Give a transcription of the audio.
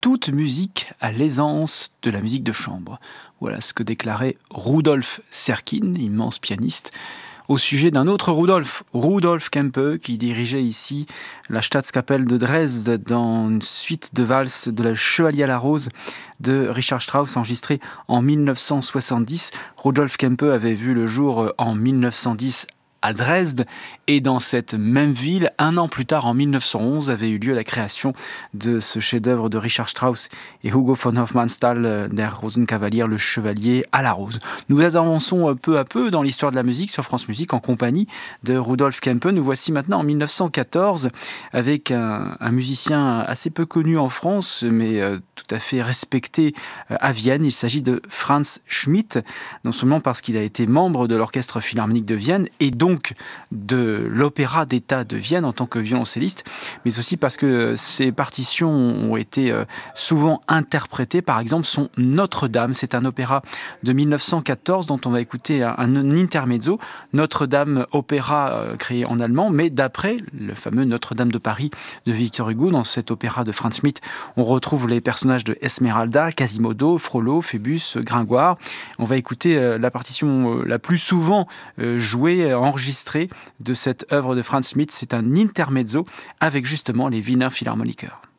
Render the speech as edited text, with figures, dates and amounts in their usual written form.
toute musique a l'aisance de la musique de chambre. Voilà ce que déclarait Rudolf Serkin, immense pianiste, au sujet d'un autre Rudolf Kempe, qui dirigeait ici la Staatskapelle de Dresde dans une suite de valses de la Chevalier à la Rose de Richard Strauss, enregistrée en 1970. Rudolf Kempe avait vu le jour en 1910 à Dresde, et dans cette même ville, un an plus tard, en 1911, avait eu lieu la création de ce chef-d'œuvre de Richard Strauss et Hugo von Hofmannsthal, Der Rosenkavalier, le Chevalier à la Rose. Nous avançons peu à peu dans l'histoire de la musique sur France Musique en compagnie de Rudolf Kempe. Nous voici maintenant en 1914 avec un musicien assez peu connu en France, mais tout à fait respecté à Vienne. Il s'agit de Franz Schmidt, non seulement parce qu'il a été membre de l'Orchestre Philharmonique de Vienne et donc de l'Opéra d'État de Vienne en tant que violoncelliste, mais aussi parce que ses partitions ont été souvent interprétées. Par exemple, son Notre-Dame, c'est un opéra de 1914 dont on va écouter un intermezzo. Notre-Dame, opéra créé en allemand, mais d'après le fameux Notre-Dame de Paris de Victor Hugo. Dans cet opéra de Franz Schmidt, on retrouve les personnages de Esmeralda, Quasimodo, Frollo, Phébus, Gringoire. On va écouter la partition la plus souvent jouée, enregistrée de cette œuvre de Franz Schmidt. C'est un intermezzo avec justement les Wiener Philharmoniker.